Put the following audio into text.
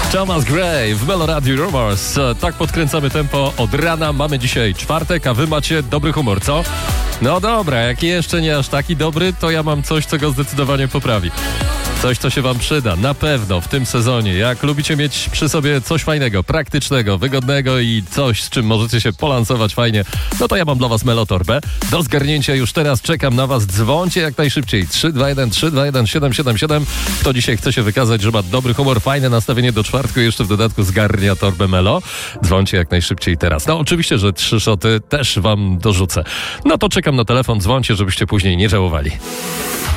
Thomas Gray w Melody Rumors. Tak podkręcamy tempo od rana. Mamy dzisiaj czwartek, a wy macie dobry humor, co? No dobra, jak jeszcze nie aż taki dobry, to ja mam coś, co go zdecydowanie poprawi. Coś, co się wam przyda, na pewno w tym sezonie. Jak lubicie mieć przy sobie coś fajnego, praktycznego, wygodnego i coś, z czym możecie się polansować fajnie, no to ja mam dla was Melotorbę. Do zgarnięcia już teraz czekam na was. Dzwońcie jak najszybciej. 321 777. Kto dzisiaj chce się wykazać, że ma dobry humor, fajne nastawienie do czwartku, jeszcze w dodatku zgarnia torbę Melo. Dzwońcie jak najszybciej teraz. No oczywiście, że 3 szoty też wam dorzucę. No to czekam na telefon, dzwońcie, żebyście później nie żałowali.